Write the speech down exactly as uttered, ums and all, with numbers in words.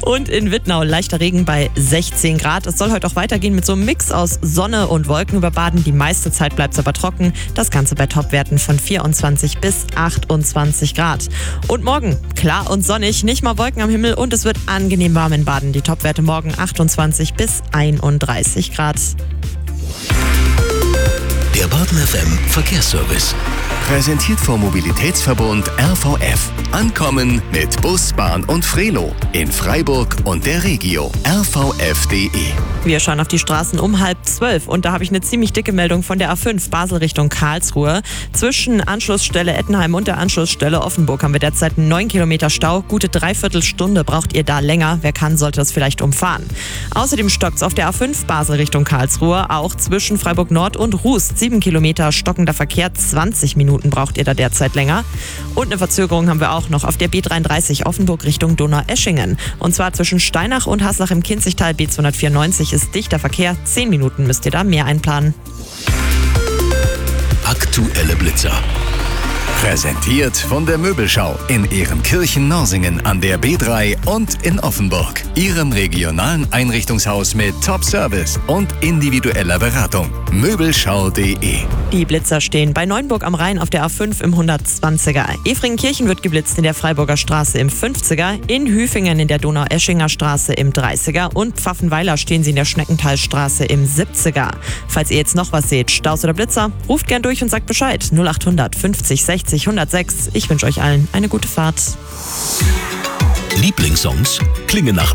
Und in Wittnau leichter Regen bei sechzehn Grad. Es soll heute auch weitergehen mit so einem Mix aus Sonne und Wolken über Baden. Die meiste Zeit bleibt es aber trocken. Das Ganze bei Topwerten von vierundzwanzig bis achtundzwanzig Grad. Und morgen klar und sonnig, nicht mal Wolken am Himmel und es wird angenehm warm in Baden. Die Topwerte morgen achtundzwanzig bis einunddreißig Grad. Der Baden F M Verkehrsservice. Präsentiert vom Mobilitätsverbund R V F. Ankommen mit Bus, Bahn und Frelo. In Freiburg und der Regio. R V F punkt de. Wir schauen auf die Straßen um halb zwölf und da habe ich eine ziemlich dicke Meldung von der A fünf Basel Richtung Karlsruhe. Zwischen Anschlussstelle Ettenheim und der Anschlussstelle Offenburg haben wir derzeit neun Kilometer Stau. Gute Dreiviertelstunde braucht ihr da länger. Wer kann, sollte das vielleicht umfahren. Außerdem stockt es auf der A fünf Basel Richtung Karlsruhe, auch zwischen Freiburg Nord und Ruß. sieben Kilometer stockender Verkehr, zwanzig Minuten braucht ihr da derzeit länger. Und eine Verzögerung haben wir auch noch auf der B dreiunddreißig Offenburg Richtung Donaueschingen. Und zwar zwischen Steinach und Haslach im Kinzigtal. B zweihundertvierundneunzig ist dichter Verkehr. zehn Minuten müsst ihr da mehr einplanen. Aktuelle Blitzer. Präsentiert von der Möbelschau in Ehrenkirchen-Norsingen an der B drei und in Offenburg. Ihrem regionalen Einrichtungshaus mit Top-Service und individueller Beratung. Möbelschau punkt de. Die Blitzer stehen bei Neuenburg am Rhein auf der A fünf im hundertzwanziger. Efringenkirchen wird geblitzt in der Freiburger Straße im fünfziger, in Hüfingen in der Donaueschinger Straße im dreißiger und Pfaffenweiler stehen sie in der Schneckentalstraße im siebziger. Falls ihr jetzt noch was seht, Staus oder Blitzer, ruft gern durch und sagt Bescheid. null achthundert fünfzig sechzig hundertsechs. Ich wünsche euch allen eine gute Fahrt. Lieblingssongs klingen nach